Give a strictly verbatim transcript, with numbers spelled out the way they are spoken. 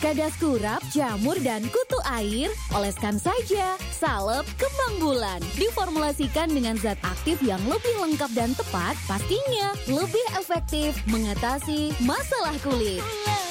Cadas kurap, jamur, dan kutu air, oleskan saja. Salep kembang bulan diformulasikan dengan zat aktif yang lebih lengkap dan tepat, pastinya lebih efektif mengatasi masalah kulit.